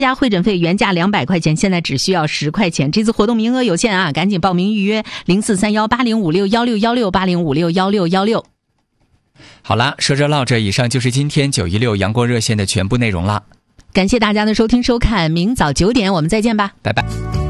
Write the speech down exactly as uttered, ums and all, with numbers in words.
家会诊费原价两百块钱，现在只需要十块钱。这次活动名额有限啊，赶紧报名预约零四三幺八零五六幺六幺六八零五六幺六幺六。 好啦，说着唠着，以上就是今天九一六阳光热线的全部内容了。 感谢大家的收听收看，明早九点我们再见吧， 拜拜。